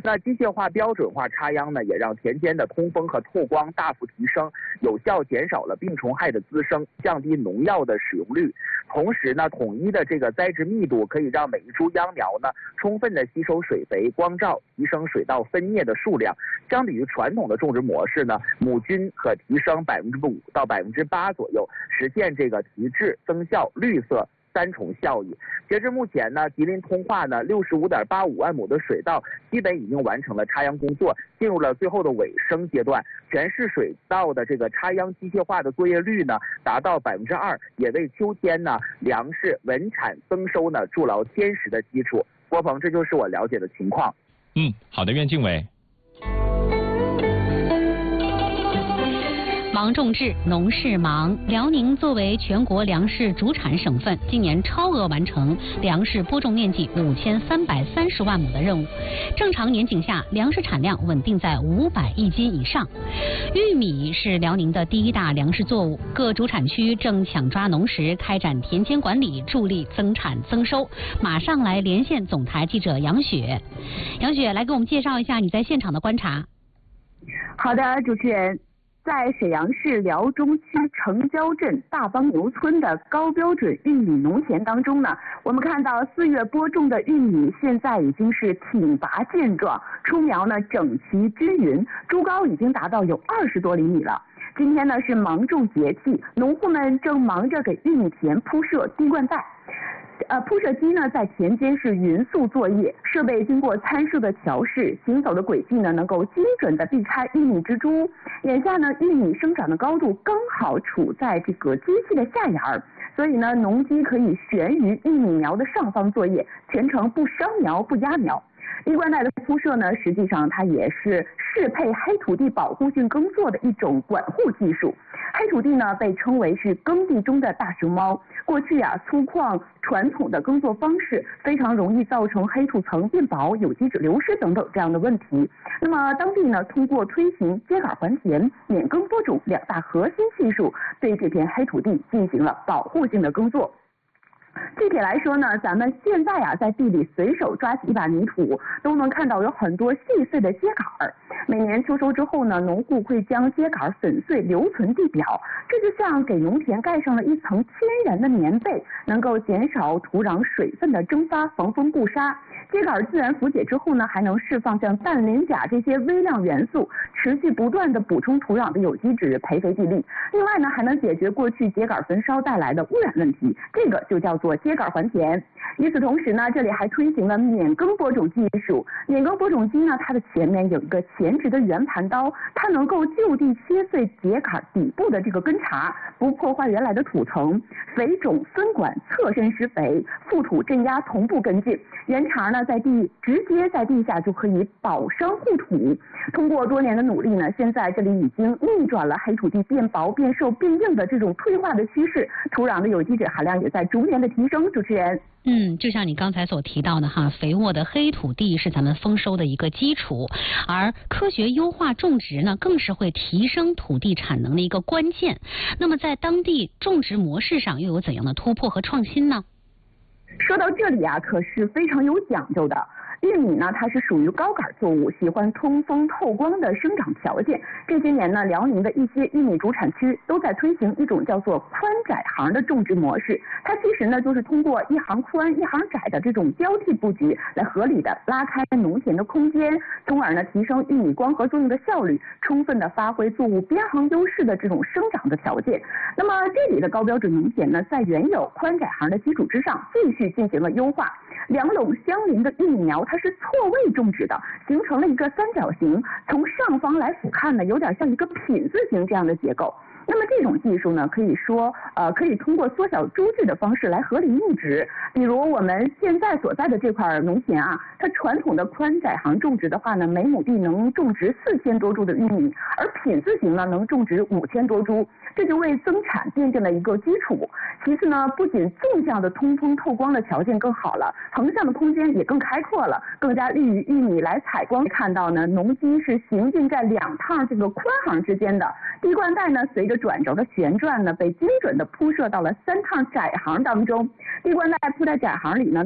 那机械化标准化插秧呢，也让田间的通风和透光大幅提升，有效减少了病虫害的滋生，降低农药的使用率。同时呢，统一的这个栽植密度可以让每一株秧苗呢充分的吸收水肥、光照，提升水稻分蘖的数量。相比于传统的种植模式呢，亩均可提升5%到8%左右，实现这个提质、增效、绿色3重效益。截至目前呢，吉林通化呢65.85万亩的水稻基本已经完成了插秧工作，进入了最后的尾声阶段。全市水稻的这个插秧机械化的作业率呢达到2%，也为秋天呢粮食稳产增收呢筑牢坚实的基础。郭鹏，这就是我了解的情况。 好的，苑敬伟。 忙种质，农事忙。辽宁作为全国粮食主产省份，今年超额完成粮食播种面积5330万亩的任务。正常年景下，粮食产量稳定在500亿斤以上。玉米是辽宁的第一大粮食作物，各主产区正抢抓农时，开展田间管理，助力增产增收。马上来连线总台记者杨雪。杨雪，来给我们介绍一下你在现场的观察。 好的，主持人。在沈阳市辽中区城郊镇大邦牛村的高标准玉米农田当中呢，我们看到4月播种的玉米现在已经是挺拔健壮，出苗呢整齐均匀，株高已经达到有20多厘米了。今天呢是芒种节气，农户们正忙着给玉米田铺设滴灌带。铺设机呢在田间是匀速作业，设备经过参数的调试，行走的轨迹呢能够精准的避开玉米植株。眼下呢玉米生长的高度刚好处在这个机器的下沿儿，所以呢农机可以悬于玉米苗的上方作业，全程不伤苗不压苗。滴灌带的铺设呢，实际上它也是适配黑土地保护性耕作的一种管护技术。黑土地呢被称为是耕地中的大熊猫。过去粗犷传统的耕作方式非常容易造成黑土层变薄、有机质流失等等这样的问题。那么当地呢通过推行秸秆还田、免耕播种2大核心技术，对这片黑土地进行了保护性的耕作。具体来说呢，咱们现在在地里随手抓起一把泥土，都能看到有很多细碎的秸秆。每年秋收之后呢，农户会将秸秆粉碎留存地表，这就像给农田盖上了一层天然的棉被，能够减少土壤水分的蒸发，防风固沙。秸秆自然腐解之后呢，还能释放像氮、磷、钾这些微量元素，持续不断的补充土壤的有机质，培肥地力。另外呢，还能解决过去秸秆焚烧带来的污染问题，这个就叫做秸秆还田。与此同时呢，这里还推行了免耕播种技术。免耕播种机呢，它的前面有一个前置的圆盘刀，它能够就地切碎秸秆底部的这个根茬，不破坏原来的土层，肥种分管，侧身施肥，覆土镇压同步跟进。原茬呢直接在地下就可以保墒护土。通过多年的努力呢，现在这里已经逆转了黑土地变薄、变瘦、变硬的这种退化的趋势，土壤的有机质含量也在逐年的提升。主持人。 就像你刚才所提到的肥沃的黑土地是咱们丰收的一个基础，而科学优化种植呢，更是会提升土地产能的一个关键。那么在当地种植模式上又有怎样的突破和创新呢？ 说到这里可是非常有讲究的。玉米呢，它是属于高杆作物，喜欢通风透光的生长条件。这些年呢，辽宁的一些玉米主产区都在推行一种叫做宽窄行的种植模式。它其实呢，就是通过一行宽一行窄的这种交替布局，来合理的拉开农田的空间，从而呢提升玉米光合作用的效率，充分的发挥作物边行优势的这种生长的条件。那么这里的高标准农田呢，在原有宽窄行的基础之上，继续进行了优化。2垄相邻的玉米苗，它是错位种植的，形成了一个三角形，从上方来俯瞰呢，有点像一个品字形这样的结构。那么这种技术呢，可以通过缩小株距的方式来合理育植。比如我们现在所在的这块农田它传统的宽窄行种植的话呢，每亩地能种植4000多株的玉米，而品字形呢能种植5000多株，这就为增产奠定了一个基础。其次呢，不仅纵向的通风透光的条件更好了，横向的空间也更开阔了，更加利于玉米来采光。看到呢，农机是行进在2趟这个宽行之间的，滴灌带呢随着转轴的旋转呢，被精准的铺设到了3趟窄行当中。滴灌带铺在窄行里呢，